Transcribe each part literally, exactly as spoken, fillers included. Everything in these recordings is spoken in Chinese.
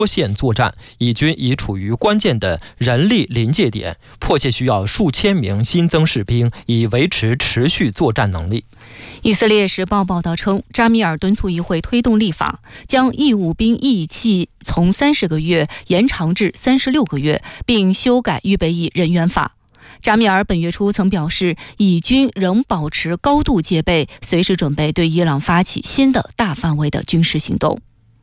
线作战，以军已处于关键的人力临界点，迫切需要数千名新增士兵，以维持持续作战能力。 以色列时报报道称，扎米尔敦促议会推动立法，将义务兵役期从三十个月延长至三十六个月，并修改预备役人员法。扎米尔本月初曾表示，以军仍保持高度戒备，随时准备对伊朗发起新的大范围的军事行动。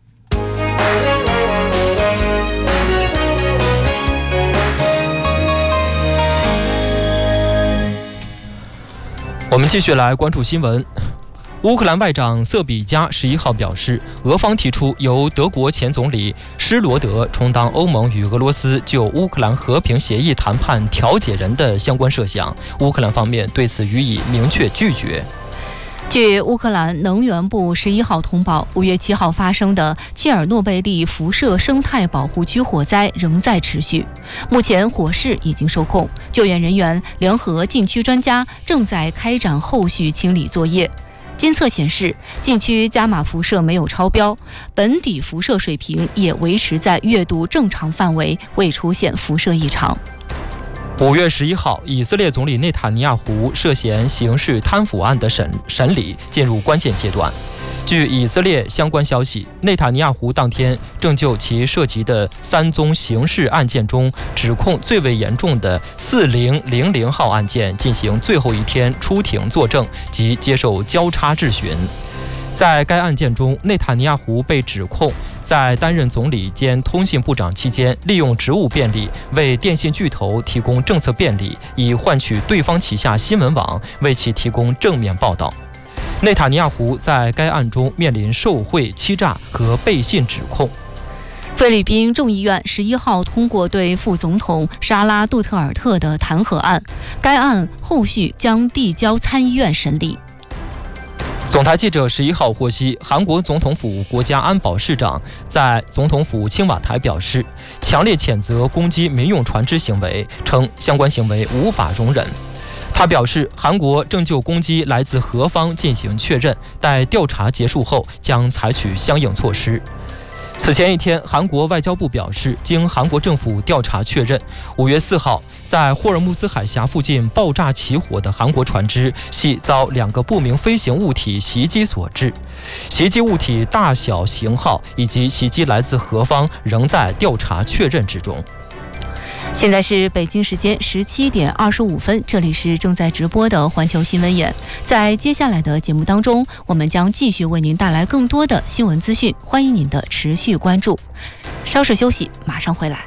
我们继续来关注新闻。乌克兰外长瑟比加十一号表示，俄方提出由德国前总理施罗德充当欧盟与俄罗斯就乌克兰和平协议谈判调解人的相关设想，乌克兰方面对此予以明确拒绝。 据乌克兰能源部十一号通报，五月七号发生的切尔诺贝利辐射生态保护区火灾仍在持续，目前火势已经受控，救援人员联合禁区专家正在开展后续清理作业。监测显示，禁区伽马辐射没有超标，本底辐射水平也维持在阅读正常范围，未出现辐射异常。 五月十一号，以色列总理内塔尼亚胡涉嫌刑事贪腐案的审审理进入关键阶段。据以色列相关消息，内塔尼亚胡当天正就其涉及的三宗刑事案件中指控最为严重的四零零零号案件进行最后一天出庭作证及接受交叉质询。在该案件中，内塔尼亚胡被指控在担任总理兼通信部长期间，利用职务便利为电信巨头提供政策便利，以换取对方旗下新闻网为其提供正面报道。内塔尼亚胡在该案中面临受贿、欺诈和背信指控。 菲律宾众议院十一号通过对副总统沙拉杜特尔特的弹劾案，该案后续将递交参议院审理。 总台记者十一号获悉，韩国总统府国家安保市长在总统府青瓦台表示，强烈谴责攻击民用船只行为，称相关行为无法容忍。他表示，韩国正就攻击来自何方进行确认，待调查结束后将采取相应措施。此前一天，韩国外交部表示，经韩国政府调查确认，五月四号在霍尔木兹海峡附近爆炸起火的韩国船只系遭两个不明飞行物体袭击所致，袭击物体大小、型号以及袭击来自何方仍在调查确认之中。 现在是北京时间十七点二十五分，这里是正在直播的环球新闻眼。在接下来的节目当中，我们将继续为您带来更多的新闻资讯，欢迎您的持续关注。稍事休息，马上回来。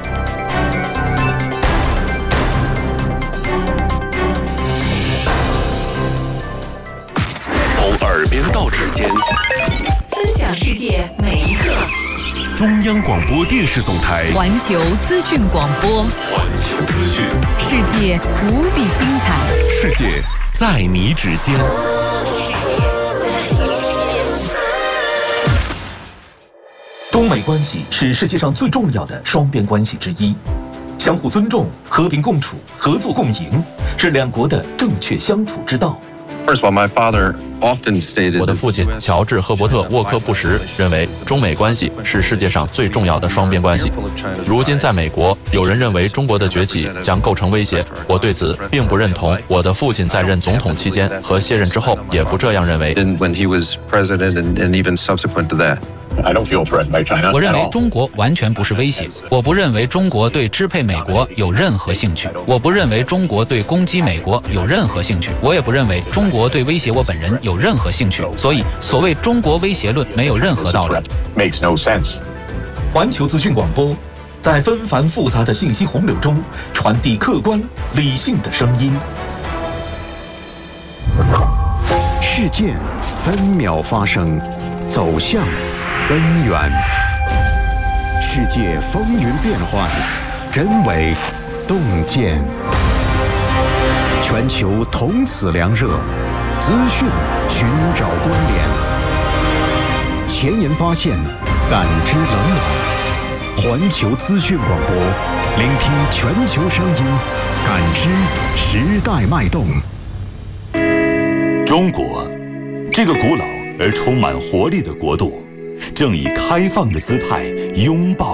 从耳边到指尖， 分享世界每一刻。 中央广播电视总台环球资讯广播， 环球资讯， 世界无比精彩， 世界在你指尖， 世界在你指尖。 中美关系是世界上最重要的双边关系之一，相互尊重、和平共处、合作共赢是两国的正确相处之道。 First of all, my father often stated 我的父亲乔治·赫伯特·沃克布什认为，中美关系是世界上最重要的双边关系。如今在美国，有人认为中国的崛起将构成威胁，我对此并不认同。我的父亲在任总统期间和卸任之后也不这样认为。 when he was president and, and even subsequent to that. I don't feel threatened by China. 我认为中国完全不是威胁。我不认为中国对支配美国有任何兴趣。我不认为中国对攻击美国有任何兴趣。我也不认为中国对威胁我本人有任何兴趣。所以，所谓中国威胁论没有任何道理。 Makes no sense. 环球资讯广播，在纷繁复杂的信息洪流中，传递客观理性的声音。 事件分秒发生，走向根源。世界风云变幻，真伪洞见。全球同此凉热，资讯寻找关联。前沿发现，感知冷暖。环球资讯广播，聆听全球声音，感知时代脉动。 中国，这个古老而充满活力的国度， 正以开放的姿态拥抱